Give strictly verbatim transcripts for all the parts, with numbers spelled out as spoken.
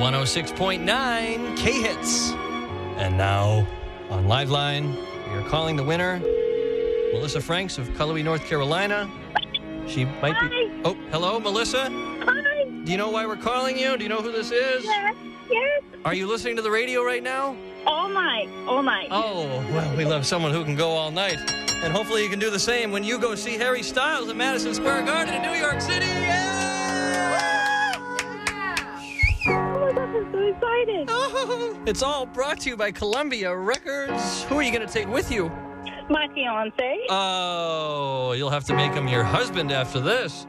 one oh six point nine K-Hits. And now, on Liveline, we are calling the winner, Melissa Franks of Cullowhee, North Carolina. She might Hi. be... Oh, hello, Melissa? Hi. Do you know why we're calling you? Do you know who this is? Yes. Yes. Are you listening to the radio right now? All night. All night. Oh, well, we love someone who can go all night. And hopefully you can do the same when you go see Harry Styles at Madison Square Garden in New York City. Yeah! Oh my gosh, I'm so excited. Oh, it's all brought to you by Columbia Records. Who are you going to take with you? My fiance. Oh, you'll have to make him your husband after this.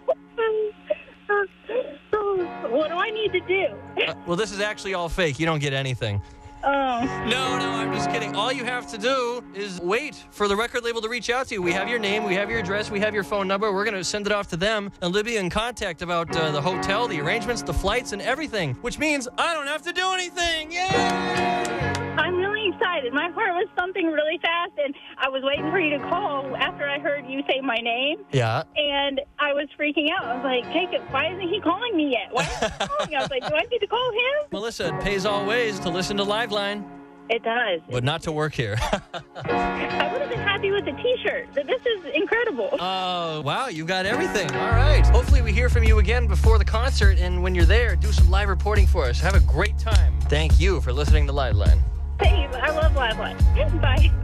What do I need to do? Uh, well, this is actually all fake. You don't get anything. Oh. No, no, I'm just kidding. All you have to do is wait for the record label to reach out to you. We have your name, we have your address, we have your phone number. We're going to send it off to them, and they'll be in contact about uh, the hotel, the arrangements, the flights, and everything, which means I don't have to do anything. Yay! I'm really excited. My heart was thumping really fast, and I was waiting for you to call after I heard you say my name. Yeah. And I was freaking out. I was like, Jacob, why isn't he calling me yet? Why isn't he calling me? I was like, do I need to call him? Melissa, it pays all ways to listen to Liveline, It does. but not to work here. I would have been happy with the T-shirt. This is incredible. Oh, wow, you got everything. All right. Hopefully we hear from you again before the concert, and when you're there, do some live reporting for us. Have a great time. Thank you for listening to Liveline. Hey, I love Liveline. Bye.